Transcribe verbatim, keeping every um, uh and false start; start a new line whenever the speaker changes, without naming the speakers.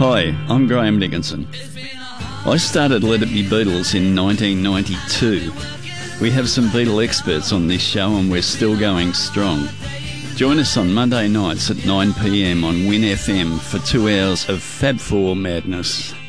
Hi, I'm Graham Dickinson. I started Let It Be Beatles in nineteen ninety-two. We have some Beatle experts on this show and we're still going strong. Join us on Monday nights at nine p m on Win F M for two hours of Fab Four madness.